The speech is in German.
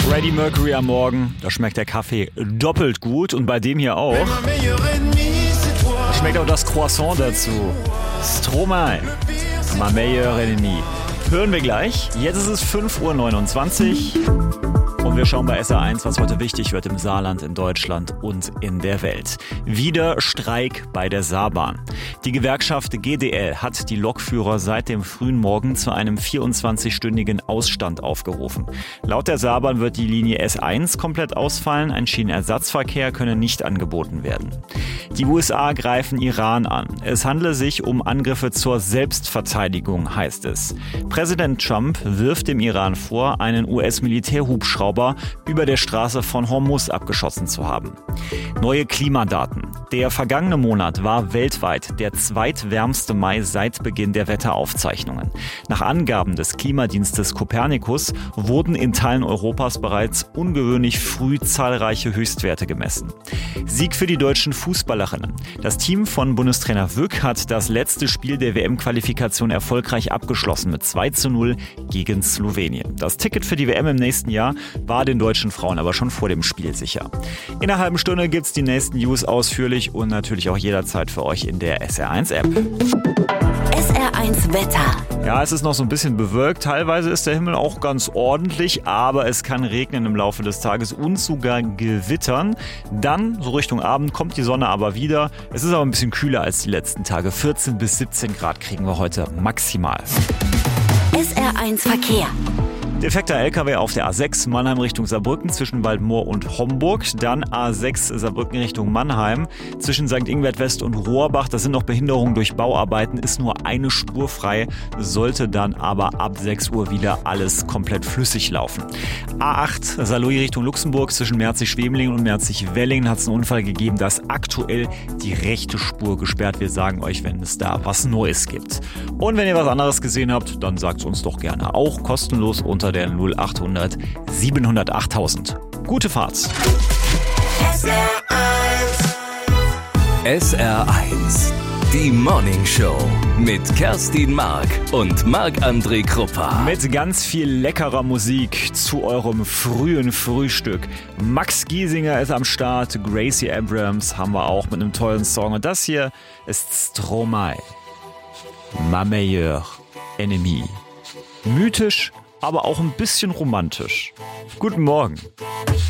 Freddie Mercury am Morgen, da schmeckt der Kaffee doppelt gut und bei dem hier auch. Da schmeckt auch das Croissant dazu. Stromae, ma meilleure ennemie. Hören wir gleich. Jetzt ist es 5:29 Uhr. Und wir schauen bei SR1, was heute wichtig wird im Saarland, in Deutschland und in der Welt. Wieder Streik bei der Saarbahn. Die Gewerkschaft GDL hat die Lokführer seit dem frühen Morgen zu einem 24-stündigen Ausstand aufgerufen. Laut der Saarbahn wird die Linie S1 komplett ausfallen. Ein Schienenersatzverkehr könne nicht angeboten werden. Die USA greifen Iran an. Es handle sich um Angriffe zur Selbstverteidigung, heißt es. Präsident Trump wirft dem Iran vor, einen US-Militärhubschrauber über der Straße von Hormuz abgeschossen zu haben. Neue Klimadaten. Der vergangene Monat war weltweit der zweitwärmste Mai seit Beginn der Wetteraufzeichnungen. Nach Angaben des Klimadienstes Copernicus wurden in Teilen Europas bereits ungewöhnlich früh zahlreiche Höchstwerte gemessen. Sieg für die deutschen Fußballerinnen. Das Team von Bundestrainer Wück hat das letzte Spiel der WM-Qualifikation erfolgreich abgeschlossen mit 2:0 gegen Slowenien. Das Ticket für die WM im nächsten Jahr war den deutschen Frauen aber schon vor dem Spiel sicher. In einer halben Stunde gibt's die nächsten News ausführlich und natürlich auch jederzeit für euch in der SR1-App. SR1 Wetter. Ja, es ist noch so ein bisschen bewölkt. Teilweise ist der Himmel auch ganz ordentlich, aber es kann regnen im Laufe des Tages und sogar gewittern. Dann, so Richtung Abend, kommt die Sonne aber wieder. Es ist aber ein bisschen kühler als die letzten Tage. 14 bis 17 Grad kriegen wir heute maximal. SR1 Verkehr. Defekter LKW auf der A6 Mannheim Richtung Saarbrücken zwischen Waldmoor und Homburg. Dann A6 Saarbrücken Richtung Mannheim zwischen St. Ingbert West und Rohrbach. Das sind noch Behinderungen durch Bauarbeiten, ist nur eine Spur frei, sollte dann aber ab 6 Uhr wieder alles komplett flüssig laufen. A8 Saarlouis Richtung Luxemburg zwischen Merzig-Schwemelingen und Merzig-Wellingen hat es einen Unfall gegeben, dass aktuell die rechte Spur gesperrt. Wir sagen euch, wenn es da was Neues gibt. Und wenn ihr was anderes gesehen habt, dann sagt es uns doch gerne. Auch kostenlos unter der 0800 700 8000. Gute Fahrt. SR1, die Morning Show mit Kerstin Mark und Marc-André Kruppa. Mit ganz viel leckerer Musik zu eurem frühen Frühstück. Max Giesinger ist am Start, Gracie Abrams haben wir auch mit einem tollen Song. Und das hier ist Stromae, ma meilleure ennemie. Mythisch, aber auch ein bisschen romantisch. Guten Morgen.